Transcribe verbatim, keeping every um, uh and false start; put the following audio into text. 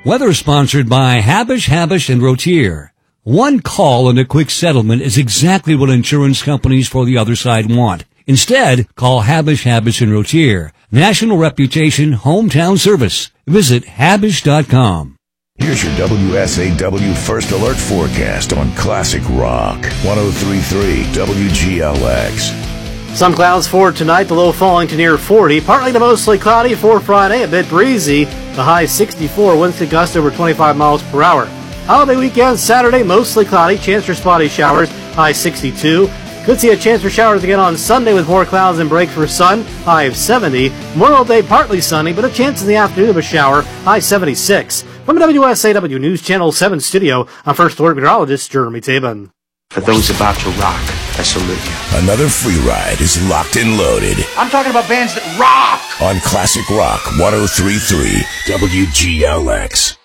Weather sponsored by Habish, Habish, and Rotier. One call and a quick settlement is exactly what insurance companies for the other side want. Instead, call Habish, Habish, and Rotier. National reputation, hometown service. Visit habish dot com. Here's your W S A W First Alert forecast on Classic Rock. one oh three point three W G L X. Some clouds for tonight, the low falling to near forty. Partly to mostly cloudy for Friday, a bit breezy. The high sixty-four, winds to gust over twenty-five miles per hour. Holiday weekend, Saturday, mostly cloudy, chance for spotty showers, high sixty-two. Could see a chance for showers again on Sunday with more clouds and breaks for sun, high of seventy. Memorial Day, partly sunny, but a chance in the afternoon of a shower, high seventy-six. From the W S A W News Channel seven studio, I'm First Alert Meteorologist Jeremy Tabin. For those about to rock, I salute you. Another free ride is locked and loaded. I'm talking about bands that rock! On Classic Rock one oh three point three W G L X.